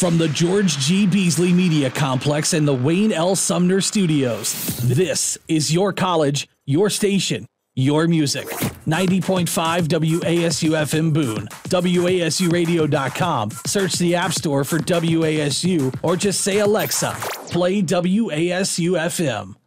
From the George G. Beasley Media Complex and the Wayne L. Sumner Studios, this is your college, your station, your music. 90.5 WASU-FM Boone, WASUradio.com. Search the App Store for WASU or just say, Alexa, play WASU-FM.